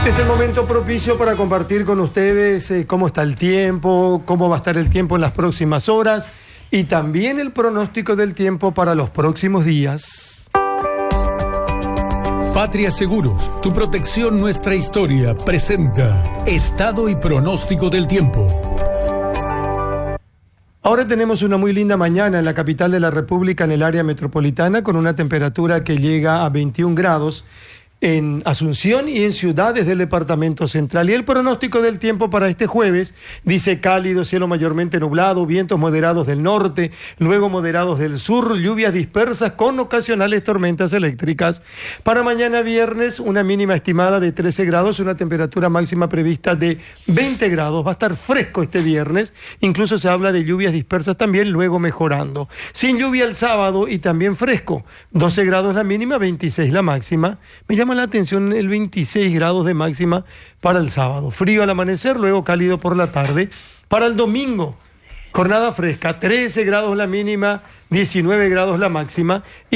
Este es el momento propicio para compartir con ustedes cómo está el tiempo, cómo va a estar el tiempo en las próximas horas y también el pronóstico del tiempo para los próximos días. Patria Seguros, tu protección, nuestra historia, presenta Estado y pronóstico del tiempo. Ahora tenemos una muy linda mañana en la capital de la República, en el área metropolitana, con una temperatura que llega a 21 grados en Asunción y en ciudades del departamento central. Y el pronóstico del tiempo para este jueves dice cálido, cielo mayormente nublado, vientos moderados del norte, luego moderados del sur, lluvias dispersas con ocasionales tormentas eléctricas. Para mañana viernes, una mínima estimada de 13 grados, una temperatura máxima prevista de 20 grados. Va a estar fresco este viernes, incluso se habla de lluvias dispersas también, luego mejorando. Sin lluvia el sábado y también fresco, 12 grados la mínima, 26 la máxima. Me llama la atención el 26 grados de máxima para el sábado. Frío al amanecer, luego cálido por la tarde. Para el domingo, jornada fresca, 13 grados la mínima, 19 grados la máxima.